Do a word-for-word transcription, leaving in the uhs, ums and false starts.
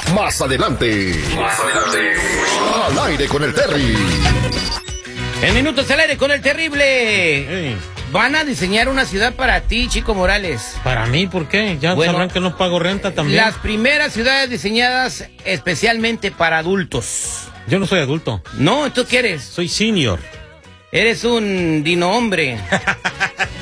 Más adelante. Más adelante. Al aire con el Terry. En minutos al aire con el terrible. Hey. Van a diseñar una ciudad para ti, Chico Morales. ¿Para mí? ¿Por qué? Ya Bueno, sabrán que no pago renta también. Las primeras ciudades diseñadas especialmente para adultos. Yo no soy adulto. No, ¿tú qué eres? Soy senior. Eres un dino hombre.